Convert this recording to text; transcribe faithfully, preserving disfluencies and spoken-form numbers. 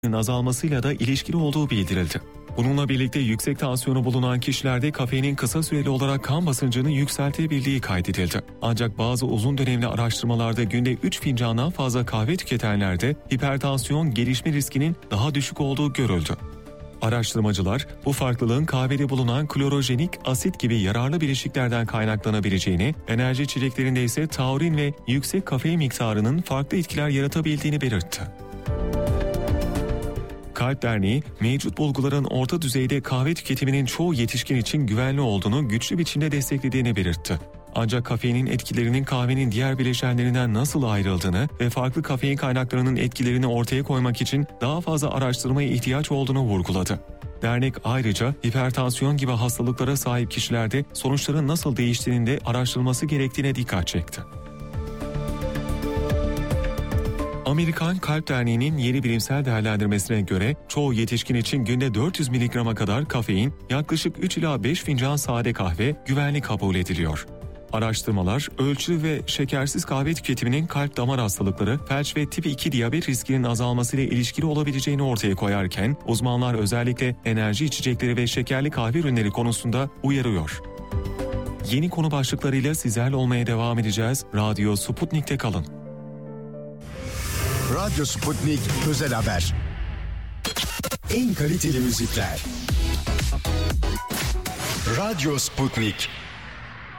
azalmasıyla da ilişkili olduğu bildirildi. Bununla birlikte yüksek tansiyonu bulunan kişilerde kafeinin kısa süreli olarak kan basıncını yükseltebildiği kaydedildi. Ancak bazı uzun dönemli araştırmalarda günde üç fincandan fazla kahve tüketenlerde hipertansiyon gelişme riskinin daha düşük olduğu görüldü. Araştırmacılar, bu farklılığın kahvede bulunan klorojenik asit gibi yararlı bileşiklerden kaynaklanabileceğini, enerji içeceklerinde ise taurin ve yüksek kafein miktarının farklı etkiler yaratabildiğini belirtti. Kalp Derneği, mevcut bulguların orta düzeyde kahve tüketiminin çoğu yetişkin için güvenli olduğunu güçlü biçimde desteklediğini belirtti. Ancak kafeinin etkilerinin kahvenin diğer bileşenlerinden nasıl ayrıldığını ve farklı kafein kaynaklarının etkilerini ortaya koymak için daha fazla araştırmaya ihtiyaç olduğunu vurguladı. Dernek ayrıca hipertansiyon gibi hastalıklara sahip kişilerde sonuçların nasıl değiştiğinin de araştırılması gerektiğine dikkat çekti. Amerikan Kalp Derneği'nin yeni bilimsel değerlendirmesine göre çoğu yetişkin için günde dört yüz miligrama kadar kafein, yaklaşık üç ila beş fincan sade kahve güvenli kabul ediliyor. Araştırmalar, ölçülü ve şekersiz kahve tüketiminin kalp damar hastalıkları, felç ve tip iki diyabet riskinin azalmasıyla ilişkili olabileceğini ortaya koyarken, uzmanlar özellikle enerji içecekleri ve şekerli kahve ürünleri konusunda uyarıyor. Yeni konu başlıklarıyla sizlerle olmaya devam edeceğiz. Radyo Sputnik'te kalın. Radyo Sputnik Özel Haber. En kaliteli müzikler. Radyo Sputnik.